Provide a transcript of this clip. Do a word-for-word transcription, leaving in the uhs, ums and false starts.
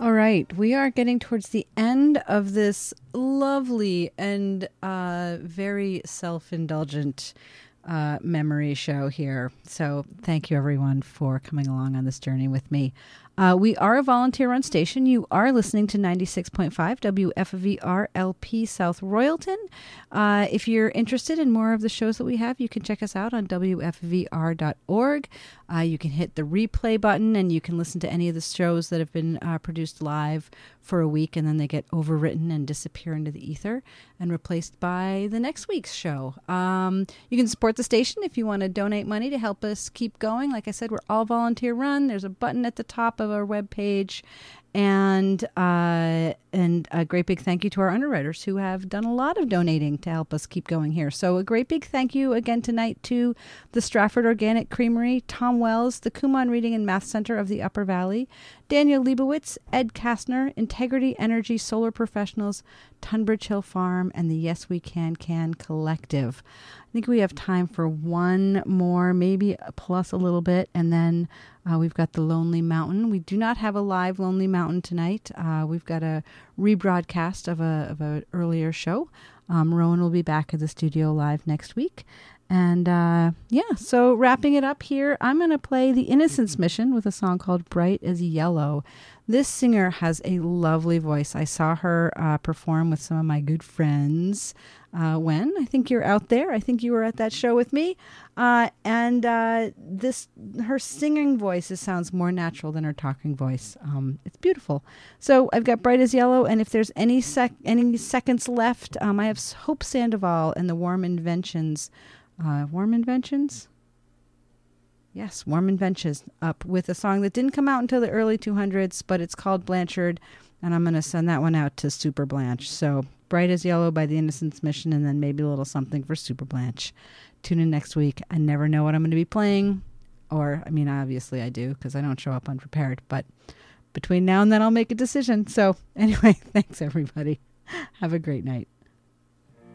All right, we are getting towards the end of this lovely and uh, very self-indulgent uh, memory show here. So thank you, everyone, for coming along on this journey with me. Uh, we are a volunteer-run station. You are listening to ninety-six point five W F V R L P South Royalton. Uh, if you're interested in more of the shows that we have, you can check us out on W F V R dot org. Uh, you can hit the replay button and you can listen to any of the shows that have been uh, produced live for a week, and then they get overwritten and disappear into the ether and replaced by the next week's show. Um, you can support the station if you want to donate money to help us keep going. Like I said, we're all volunteer run. There's a button at the top of our webpage. And uh, and a great big thank you to our underwriters who have done a lot of donating to help us keep going here. So a great big thank you again tonight to the Stratford Organic Creamery, Tom Wells, the Kumon Reading and Math Center of the Upper Valley, Daniel Leibowitz, Ed Kastner, Integrity Energy Solar Professionals, Tunbridge Hill Farm, and the Yes We Can Can Collective. I think we have time for one more, maybe plus a little bit, and then uh, we've got the Lonely Mountain. We do not have a live Lonely Mountain tonight. Uh, we've got a rebroadcast of a of an earlier show. Um, Rowan will be back at the studio live next week. And uh, yeah, so wrapping it up here, I'm going to play The Innocence Mission with a song called Bright as Yellow. This singer has a lovely voice. I saw her uh, perform with some of my good friends. Uh, when I think you're out there, I think you were at that show with me, uh, and uh, this her singing voice is, sounds more natural than her talking voice. Um, it's beautiful. So I've got Bright as Yellow, and if there's any sec any seconds left, um, I have Hope Sandoval and the Warm Inventions. Uh, Warm Inventions. Yes, Warm Inventions up with a song that didn't come out until the early two hundreds, but it's called Blanchard, and I'm going to send that one out to Super Blanche. So Bright as Yellow by the Innocence Mission, and then maybe a little something for Super Blanche. Tune in next week. I never know what I'm going to be playing, or, I mean, obviously I do, because I don't show up unprepared, but between now and then I'll make a decision. So anyway, thanks everybody. Have a great night.